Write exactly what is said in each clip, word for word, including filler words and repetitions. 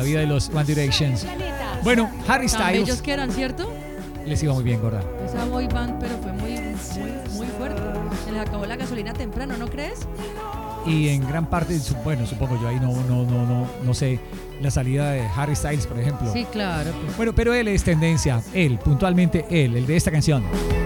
vida de los One Direction. Bueno, Harry Tan Styles. bellos que eran, ¿cierto? Les iba muy bien, gorda. Esa boy band, pero fue muy, muy, muy fuerte. Se les acabó la gasolina temprano, ¿no crees? Y en gran parte, bueno, supongo yo ahí no, no, no, no, no sé, la salida de Harry Styles, por ejemplo. Sí, claro. Pues. Bueno, pero él es tendencia, él, puntualmente él, el de esta canción.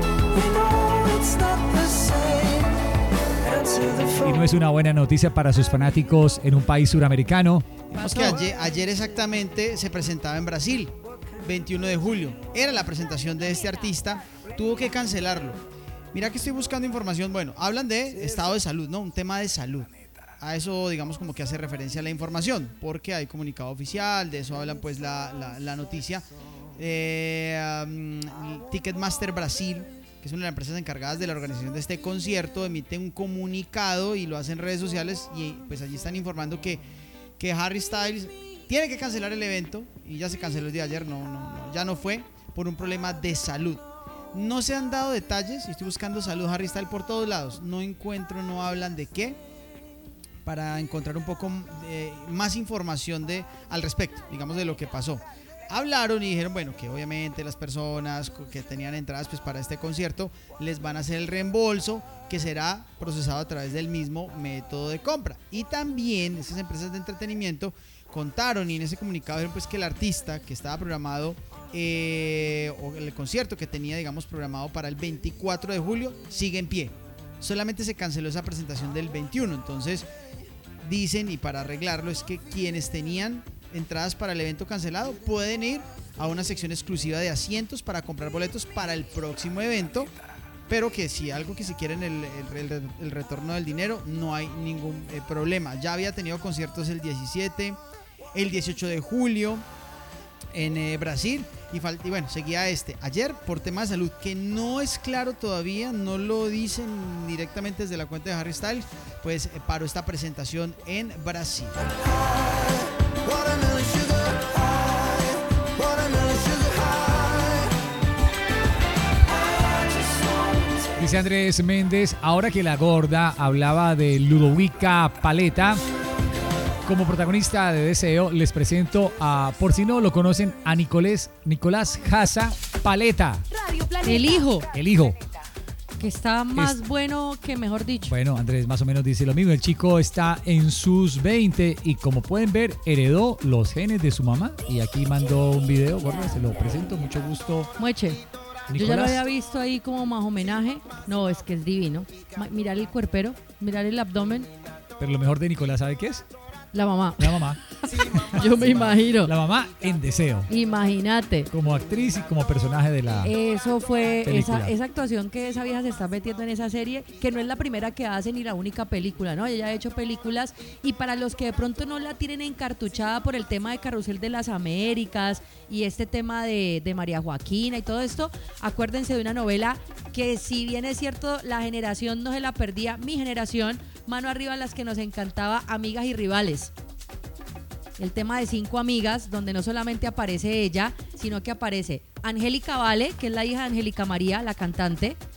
Y no es una buena noticia para sus fanáticos en un país suramericano. Es que ayer, ayer exactamente se presentaba en Brasil, veintiuno de julio. Era la presentación de este artista, tuvo que cancelarlo. Mira que estoy buscando información. Bueno, hablan de estado de salud, ¿no? Un tema de salud. A eso, digamos, como que hace referencia la información, porque hay comunicado oficial, de eso hablan pues la, la, la noticia. Eh, um, Ticketmaster Brasil, que es una de las empresas encargadas de la organización de este concierto, emite un comunicado y lo hace en redes sociales y pues allí están informando que, que Harry Styles tiene que cancelar el evento y ya se canceló el día de ayer, no, no, no, ya no fue por un problema de salud. No se han dado detalles y estoy buscando salud Harry Styles por todos lados. No encuentro, no hablan de qué, para encontrar un poco eh, más información de, al respecto, digamos, de lo que pasó. Hablaron y dijeron, bueno, que obviamente las personas que tenían entradas pues, para este concierto les van a hacer el reembolso, que será procesado a través del mismo método de compra. Y también esas empresas de entretenimiento contaron y en ese comunicado dijeron pues, que el artista que estaba programado Eh, o el concierto que tenía, digamos, programado para el veinticuatro de julio sigue en pie. Solamente se canceló esa presentación del veintiuno. Entonces dicen, y para arreglarlo, es que quienes tenían entradas para el evento cancelado pueden ir a una sección exclusiva de asientos para comprar boletos para el próximo evento, pero que si algo que si quieren el, el, el, el retorno del dinero, no hay ningún eh, problema. Ya había tenido conciertos el diecisiete, el dieciocho de julio en eh, Brasil y, fal- y bueno, seguía este. Ayer, por tema de salud, que no es claro todavía, no lo dicen directamente desde la cuenta de Harry Styles, pues eh, paró esta presentación en Brasil. Dice Andrés Méndez, ahora que la gorda hablaba de Ludovica Paletta, como protagonista de Deseo, les presento a, por si no lo conocen, a Nicolás, Nicolás Jasa Paletta. El hijo. El hijo. Que está más Es, bueno que mejor dicho. Bueno, Andrés más o menos dice lo mismo. El chico está en sus veinte y como pueden ver, heredó los genes de su mamá. Y aquí mandó un video, gorda, se lo presento, mucho gusto. Mueche. Nicolás. Yo ya lo había visto ahí como más homenaje. No, es que es divino. Ma- Mirar el cuerpero, mirar el abdomen. Pero lo mejor de Nicolás, ¿sabe qué es? La mamá. La mamá. Yo me imagino. La mamá en Deseo. Imagínate. Como actriz y como personaje de la Eso fue película. esa, esa actuación que esa vieja se está metiendo en esa serie, que no es la primera que hace ni la única película, ¿no? Ella ha hecho películas y para los que de pronto no la tienen encartuchada por el tema de Carrusel de las Américas y este tema de, de María Joaquina y todo esto, acuérdense de una novela que si bien es cierto la generación no se la perdía, mi generación, mano arriba las que nos encantaba, Amigas y Rivales. El tema de cinco amigas, donde no solamente aparece ella, sino que aparece Angélica Vale, que es la hija de Angélica María, la cantante,